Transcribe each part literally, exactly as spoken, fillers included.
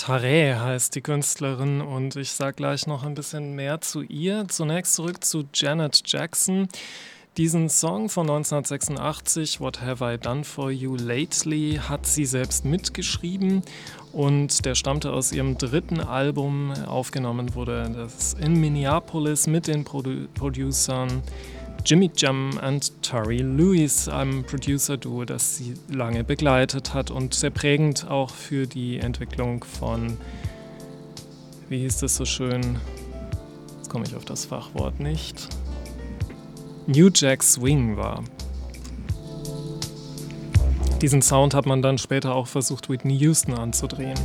Taree heißt die Künstlerin und ich sage gleich noch ein bisschen mehr zu ihr. Zunächst zurück zu Janet Jackson. Diesen Song von neunzehnhundertsechsundachtzig, What Have I Done For You Lately, hat sie selbst mitgeschrieben und der stammte aus ihrem dritten Album. Aufgenommen wurde das in Minneapolis mit den Produ- Producern Jimmy Jam und Terry Lewis, einem Producer-Duo, das sie lange begleitet hat und sehr prägend auch für die Entwicklung von, wie hieß das so schön, jetzt komme ich auf das Fachwort nicht, New Jack Swing war. Diesen Sound hat man dann später auch versucht, Whitney Houston anzudrehen.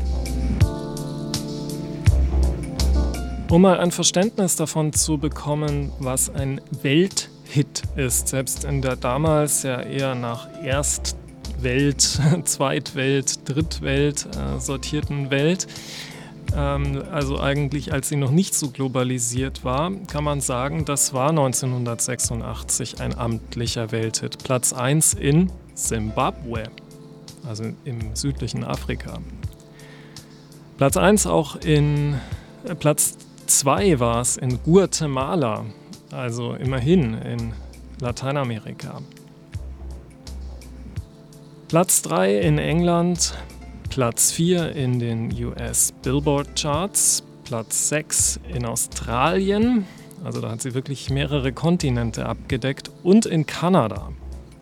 Um mal ein Verständnis davon zu bekommen, was ein Welthit ist, selbst in der damals ja eher nach Erstwelt, Zweitwelt, Drittwelt äh, sortierten Welt, ähm, also eigentlich als sie noch nicht so globalisiert war, kann man sagen, das war neunzehnhundertsechsundachtzig ein amtlicher Welthit. Platz eins in Simbabwe, also im südlichen Afrika. Platz eins auch in, äh, Platz zwei war es in Guatemala, also immerhin in Lateinamerika. Platz drei in England, Platz vier in den U S Billboard Charts, Platz sechs in Australien, also da hat sie wirklich mehrere Kontinente abgedeckt, und in Kanada.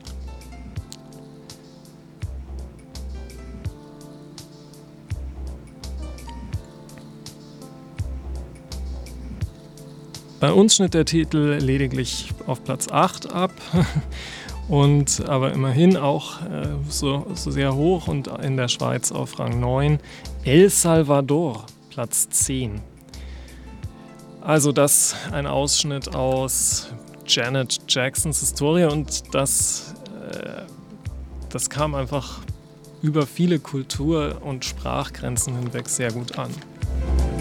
Bei uns schnitt der Titel lediglich auf Platz acht ab, und aber immerhin auch äh, so, so sehr hoch und in der Schweiz auf Rang neun. El Salvador, Platz zehn. Also das ein Ausschnitt aus Janet Jacksons Historie, und das, äh, das kam einfach über viele Kultur- und Sprachgrenzen hinweg sehr gut an.